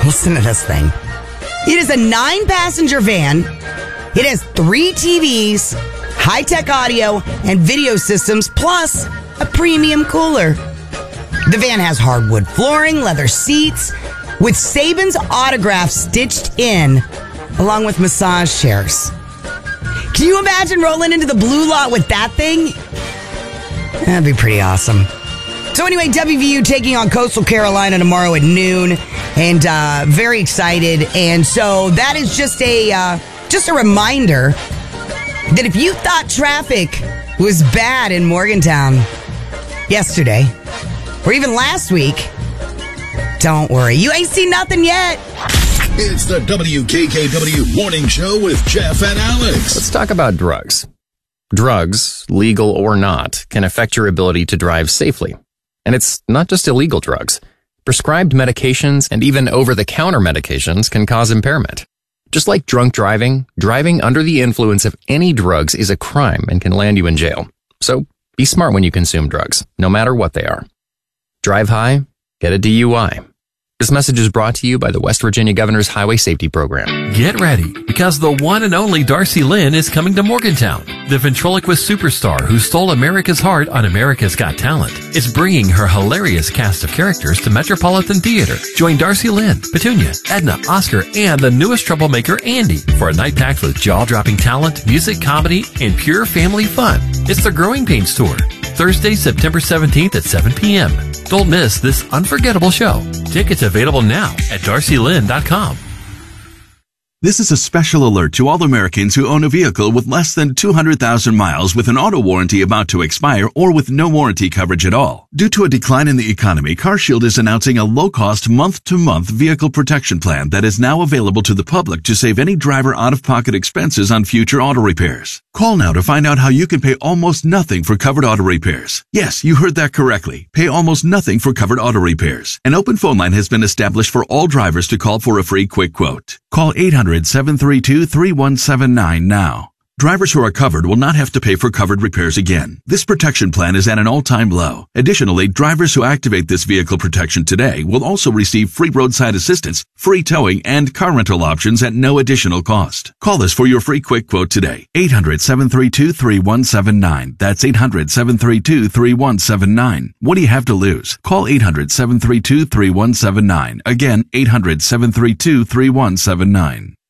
Listen to this thing. It is a 9-passenger van. It has 3 TVs, high-tech audio, and video systems, plus a premium cooler. The van has hardwood flooring, leather seats, with Saban's autograph stitched in, along with massage chairs. Can you imagine rolling into the blue lot with that thing? That'd be pretty awesome. So anyway, WVU taking on Coastal Carolina tomorrow at noon, and very excited. And so that is just a reminder that if you thought traffic was bad in Morgantown yesterday, or even last week, don't worry. You ain't seen nothing yet. It's the WKKW Morning Show with Jeff and Alex. Let's talk about drugs. Drugs, legal or not, can affect your ability to drive safely. And it's not just illegal drugs. Prescribed medications and even over-the-counter medications can cause impairment. Just like drunk driving, driving under the influence of any drugs is a crime and can land you in jail. So be smart when you consume drugs, no matter what they are. Drive high, get a DUI. This message is brought to you by the West Virginia Governor's Highway Safety Program. Get ready, because the one and only Darcy Lynn is coming to Morgantown. The ventriloquist superstar who stole America's heart on America's Got Talent is bringing her hilarious cast of characters to Metropolitan Theater. Join Darcy Lynn, Petunia, Edna, Oscar, and the newest troublemaker, Andy, for a night packed with jaw-dropping talent, music, comedy, and pure family fun. It's the Growing Pains Tour, Thursday, September 17th at 7 p.m. Don't miss this unforgettable show. Tickets available now at darcylynn.com. This is a special alert to all Americans who own a vehicle with less than 200,000 miles with an auto warranty about to expire or with no warranty coverage at all. Due to a decline in the economy, CarShield is announcing a low-cost month-to-month vehicle protection plan that is now available to the public to save any driver out-of-pocket expenses on future auto repairs. Call now to find out how you can pay almost nothing for covered auto repairs. Yes, you heard that correctly. Pay almost nothing for covered auto repairs. An open phone line has been established for all drivers to call for a free quick quote. Call 800-732-3179 now. Drivers who are covered will not have to pay for covered repairs again. This protection plan is at an all-time low. Additionally, drivers who activate this vehicle protection today will also receive free roadside assistance, free towing, and car rental options at no additional cost. Call us for your free quick quote today. 800-732-3179. That's 800-732-3179. What do you have to lose? Call 800-732-3179. Again, 800-732-3179.